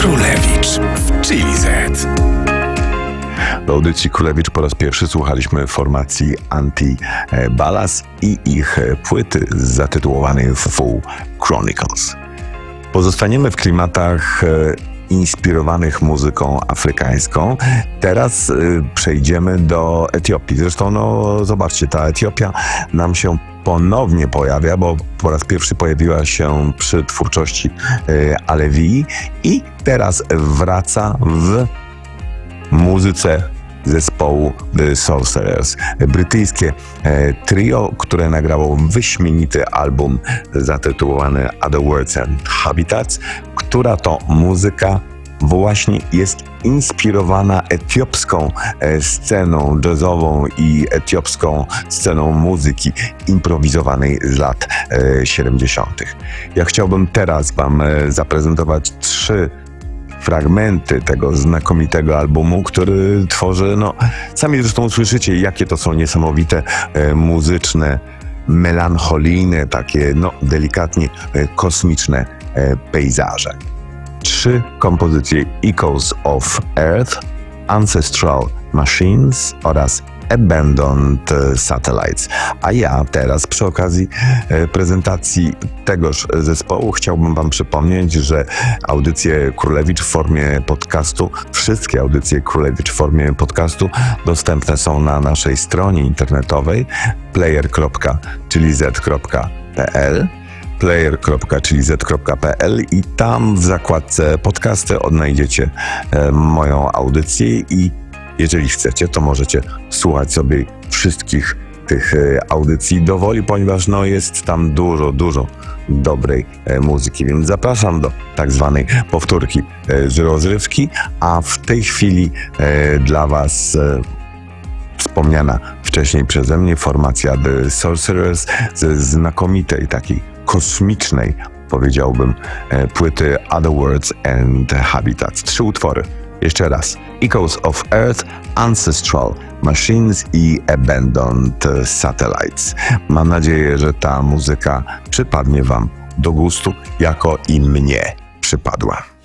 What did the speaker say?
Królewicz w Chili Z. Do audycji Królewicz po raz pierwszy słuchaliśmy formacji Anti-Ballas i ich płyty zatytułowanej Full Chronicles. Pozostaniemy w klimatach inspirowanych muzyką afrykańską. Teraz przejdziemy do Etiopii. Zresztą, zobaczcie, ta Etiopia nam się ponownie pojawia, bo po raz pierwszy pojawiła się przy twórczości Alevii i teraz wraca w muzyce zespołu The Sorcerers. Brytyjskie trio, które nagrało wyśmienity album zatytułowany Other Worlds and Habitats, która to muzyka właśnie jest inspirowana etiopską sceną jazzową i etiopską sceną muzyki improwizowanej z lat 70. Ja chciałbym teraz Wam zaprezentować 3 fragmenty tego znakomitego albumu, który tworzy, sami zresztą usłyszycie, jakie to są niesamowite, muzyczne, melancholijne, takie, delikatnie kosmiczne pejzaże. 3 kompozycje: Echoes of Earth, Ancestral Machines oraz Abandoned Satellites. A ja teraz przy okazji prezentacji tegoż zespołu chciałbym Wam przypomnieć, że audycje Królewicz w formie podcastu, wszystkie audycje Królewicz w formie podcastu dostępne są na naszej stronie internetowej player.chiliz.pl i tam w zakładce podcasty odnajdziecie moją audycję i jeżeli chcecie, to możecie słuchać sobie wszystkich tych audycji do woli, ponieważ jest tam dużo dobrej muzyki, więc zapraszam do tak zwanej powtórki z rozrywki, a w tej chwili dla Was wspomniana wcześniej przeze mnie formacja The Sorcerers ze znakomitej, takiej kosmicznej, powiedziałbym, płyty Other Worlds and Habitats. 3 utwory. Jeszcze raz: Echoes of Earth, Ancestral Machines i Abandoned Satellites. Mam nadzieję, że ta muzyka przypadnie Wam do gustu, jako i mnie przypadła.